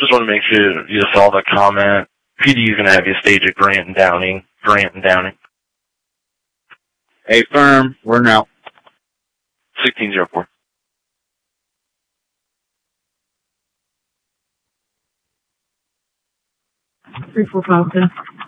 Just want to make sure you saw the comment. PD is going to have you stage at Grant and Downing. Grant and Downing. A firm. We're now. 1604. 3452.